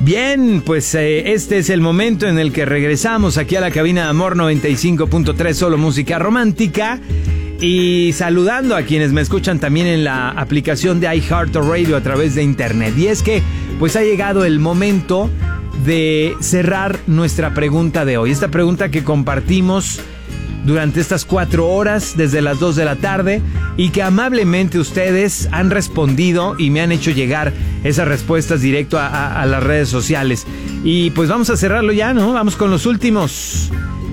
Bien, pues este es el momento en el que regresamos aquí a la cabina de Amor 95.3, solo música romántica. Y saludando a quienes me escuchan también en la aplicación de iHeartRadio a través de internet. Y es que pues ha llegado el momento de cerrar nuestra pregunta de hoy. Esta pregunta que compartimos durante estas 4 horas desde las 2 de la tarde y que amablemente ustedes han respondido y me han hecho llegar esas respuestas directo a las redes sociales. Y pues vamos a cerrarlo ya, ¿no? Vamos con los últimos.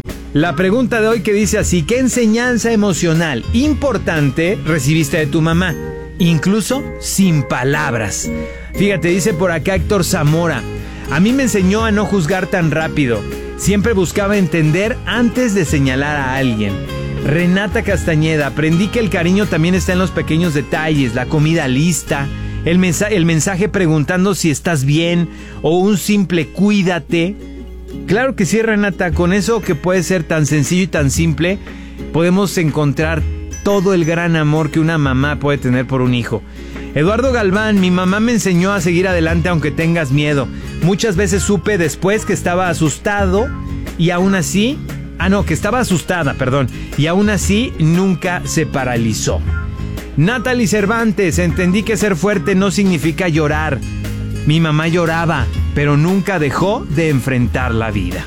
La pregunta de hoy que dice así: ¿qué enseñanza emocional importante recibiste de tu mamá? Incluso sin palabras. Fíjate, dice por acá Héctor Zamora: a mí me enseñó a no juzgar tan rápido. Siempre buscaba entender antes de señalar a alguien. Renata Castañeda: aprendí que el cariño también está en los pequeños detalles, la comida lista, el mensaje preguntando si estás bien o un simple cuídate. Claro que sí, Renata, con eso que puede ser tan sencillo y tan simple, podemos encontrar todo el gran amor que una mamá puede tener por un hijo. Eduardo Galván: mi mamá me enseñó a seguir adelante aunque tengas miedo. Muchas veces supe después que estaba asustado y aún así... que estaba asustada, perdón. Y aún así nunca se paralizó. Natalie Cervantes: entendí que ser fuerte no significa llorar. Mi mamá lloraba, pero nunca dejó de enfrentar la vida.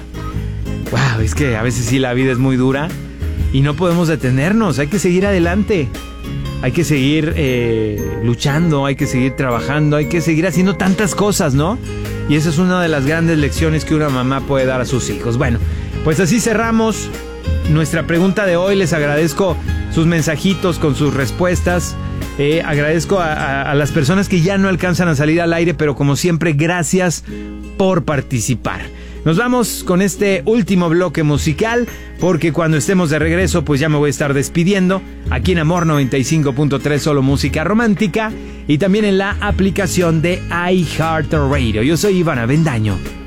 Wow, es que a veces sí la vida es muy dura y no podemos detenernos. Hay que seguir adelante. Hay que seguir luchando, hay que seguir trabajando, hay que seguir haciendo tantas cosas, ¿no? Y esa es una de las grandes lecciones que una mamá puede dar a sus hijos. Bueno, pues así cerramos nuestra pregunta de hoy. Les agradezco sus mensajitos con sus respuestas. Agradezco a las personas que ya no alcanzan a salir al aire, pero como siempre, gracias por participar. Nos vamos con este último bloque musical, porque cuando estemos de regreso, pues ya me voy a estar despidiendo aquí en Amor 95.3, solo música romántica, y también en la aplicación de iHeartRadio. Yo soy Iván Avendaño.